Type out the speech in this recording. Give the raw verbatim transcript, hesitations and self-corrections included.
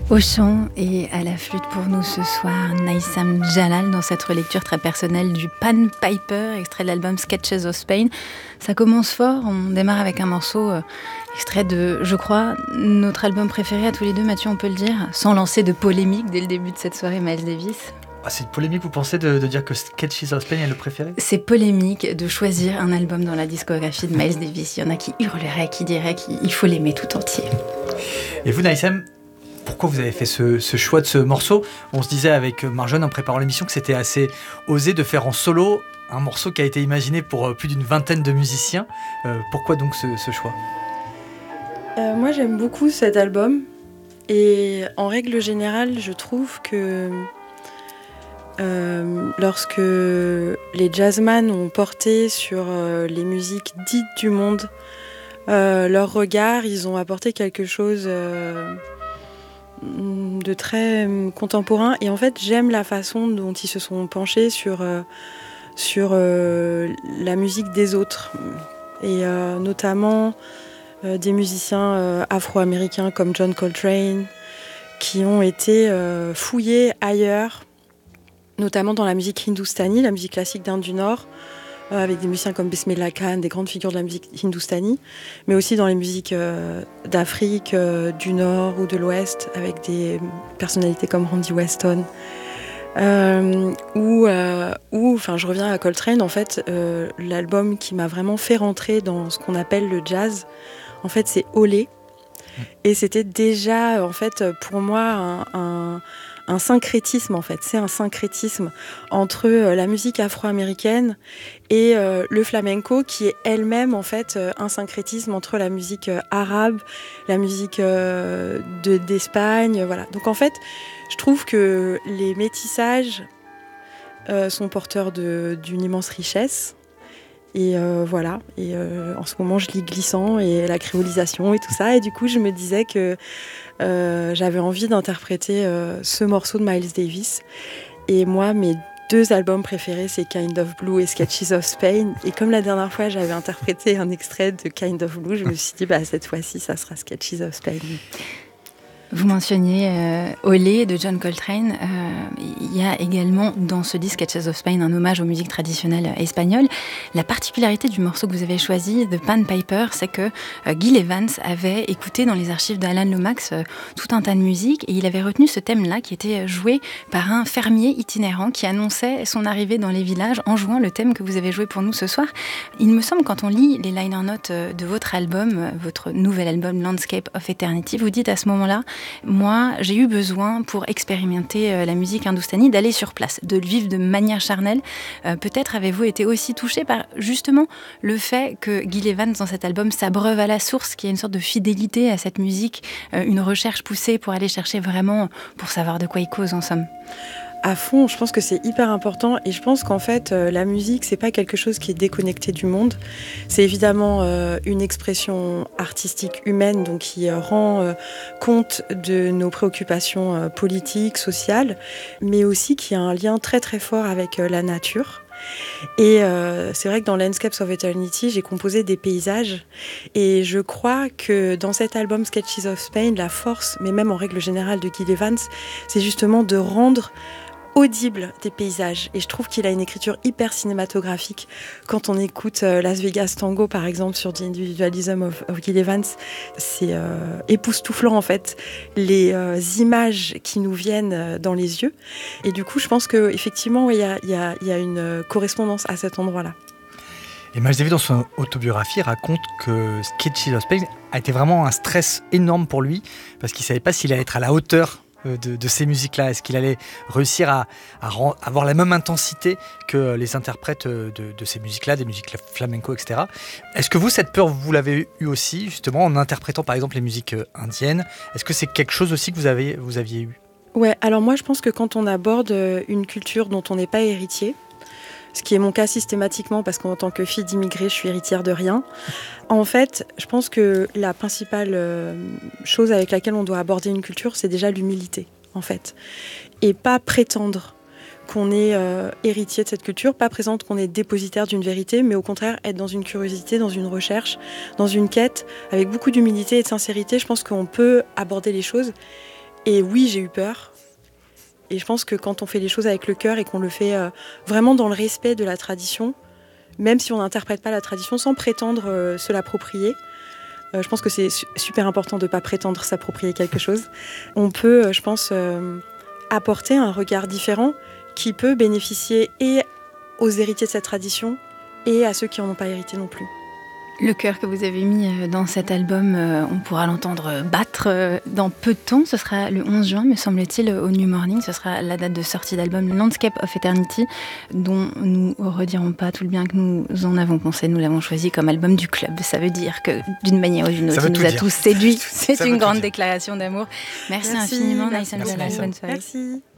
Au chant et à la flûte pour nous ce soir, Naïsam Jalal dans cette relecture très personnelle du Pan Piper, extrait de l'album Sketches of Spain. Ça commence fort, on démarre avec un morceau euh, extrait de, je crois, notre album préféré à tous les deux, Mathieu, on peut le dire, sans lancer de polémique dès le début de cette soirée, Miles Davis. Ah, c'est polémique, vous pensez, de, de dire que Sketches of Spain est le préféré ? C'est polémique de choisir un album dans la discographie de Miles Davis. Il y en a qui hurleraient, qui diraient qu'il faut l'aimer tout entier. Et vous, Naïsam, pourquoi vous avez fait ce, ce choix de ce morceau ? On se disait avec Marjolaine en préparant l'émission que c'était assez osé de faire en solo un morceau qui a été imaginé pour plus d'une vingtaine de musiciens. Euh, pourquoi donc ce, ce choix ? euh, Moi, j'aime beaucoup cet album. Et en règle générale, je trouve que euh, lorsque les jazzman ont porté sur euh, les musiques dites du monde, euh, leur regard, ils ont apporté quelque chose Euh, de très contemporain, et en fait j'aime la façon dont ils se sont penchés sur, euh, sur euh, la musique des autres, et euh, notamment euh, des musiciens euh, afro-américains comme John Coltrane qui ont été euh, fouillés ailleurs, notamment dans la musique hindoustanie, la musique classique d'Inde du Nord, euh, avec des musiciens comme Bismillah Khan, des grandes figures de la musique hindoustanie, mais aussi dans les musiques euh, d'Afrique, euh, du Nord ou de l'Ouest, avec des personnalités comme Randy Weston. Euh, ou, euh, ou, enfin, je reviens à Coltrane, en fait, euh, l'album qui m'a vraiment fait rentrer dans ce qu'on appelle le jazz, en fait, c'est Olé. Et c'était déjà, en fait, pour moi, un, un un syncrétisme, en fait. C'est un syncrétisme entre euh, la musique afro-américaine et euh, le flamenco, qui est elle-même, en fait, euh, un syncrétisme entre la musique euh, arabe, la musique euh, de, d'Espagne, voilà. Donc, en fait, je trouve que les métissages euh, sont porteurs de, d'une immense richesse. Et euh, voilà, et euh, en ce moment je lis Glissant et la créolisation et tout ça, et du coup je me disais que euh, j'avais envie d'interpréter euh, ce morceau de Miles Davis. Et moi, mes deux albums préférés, c'est Kind of Blue et Sketches of Spain, et comme la dernière fois j'avais interprété un extrait de Kind of Blue, je me suis dit bah cette fois-ci ça sera Sketches of Spain. Vous mentionniez euh, Olé de John Coltrane. Euh, il y a également dans ce disque Sketches of Spain un hommage aux musiques traditionnelles espagnoles. La particularité du morceau que vous avez choisi, The Pan Piper, c'est que euh, Gil Evans avait écouté dans les archives d'Alan Lomax euh, tout un tas de musiques, et il avait retenu ce thème-là qui était joué par un fermier itinérant qui annonçait son arrivée dans les villages en jouant le thème que vous avez joué pour nous ce soir. Il me semble, quand on lit les liner notes de votre album, votre nouvel album Landscape of Eternity, vous dites à ce moment-là: moi, j'ai eu besoin, pour expérimenter la musique hindoustanie, d'aller sur place, de le vivre de manière charnelle. Euh, peut-être avez-vous été aussi touché par, justement, le fait que Gil Evans, dans cet album, s'abreuve à la source, qui a une sorte de fidélité à cette musique, euh, une recherche poussée pour aller chercher vraiment, pour savoir de quoi il cause, en somme. À fond, je pense que c'est hyper important, et je pense qu'en fait euh, la musique, c'est pas quelque chose qui est déconnecté du monde. C'est évidemment euh, une expression artistique humaine, donc qui euh, rend euh, compte de nos préoccupations euh, politiques, sociales, mais aussi qui a un lien très très fort avec euh, la nature. Et euh, c'est vrai que dans Landscapes of Eternity, j'ai composé des paysages, et je crois que dans cet album Sketches of Spain, la force, mais même en règle générale de Gil Evans, c'est justement de rendre audible des paysages, et je trouve qu'il a une écriture hyper cinématographique. Quand on écoute euh, Las Vegas Tango par exemple sur The Individualism of, of Gil Evans, c'est euh, époustouflant en fait, les euh, images qui nous viennent euh, dans les yeux, et du coup je pense qu'effectivement il y a, y a, y a une correspondance à cet endroit-là. Et Miles Davis, dans son autobiographie, raconte que Sketches of Spain a été vraiment un stress énorme pour lui, parce qu'il ne savait pas s'il allait être à la hauteur De, de ces musiques-là. Est-ce qu'il allait réussir à, à rend, avoir la même intensité que les interprètes de, de ces musiques-là, des musiques flamenco, et cetera. Est-ce que vous, cette peur, vous l'avez eu aussi, justement, en interprétant par exemple les musiques indiennes ? Est-ce que c'est quelque chose aussi que vous, avez, vous aviez eu ? Ouais, alors moi je pense que quand on aborde une culture dont on n'est pas héritier, ce qui est mon cas systématiquement parce qu'en tant que fille d'immigrés, je suis héritière de rien. En fait, je pense que la principale euh, chose avec laquelle on doit aborder une culture, c'est déjà l'humilité, en fait. Et pas prétendre qu'on est euh, héritier de cette culture, pas prétendre qu'on est dépositaire d'une vérité, mais au contraire être dans une curiosité, dans une recherche, dans une quête, avec beaucoup d'humilité et de sincérité. Je pense qu'on peut aborder les choses Et oui, j'ai eu peur. Et je pense que quand on fait les choses avec le cœur et qu'on le fait euh, vraiment dans le respect de la tradition, même si on n'interprète pas la tradition sans prétendre euh, se l'approprier, euh, je pense que c'est su- super important de ne pas prétendre s'approprier quelque chose. On peut, euh, je pense, euh, apporter un regard différent qui peut bénéficier et aux héritiers de cette tradition et à ceux qui n'en ont pas hérité non plus. Le cœur que vous avez mis dans cet album, on pourra l'entendre battre dans peu de temps. Ce sera le onze juin, me semble-t-il, au New Morning. Ce sera la date de sortie d'album Landscape of Eternity, dont nous ne redirons pas tout le bien que nous en avons pensé. Nous l'avons choisi comme album du club. Ça veut dire que, d'une manière ou d'une autre, il nous a tous séduits. C'est une grande déclaration d'amour. Merci, Merci infiniment, Naïs Hamdallah. Bonne soirée. Merci.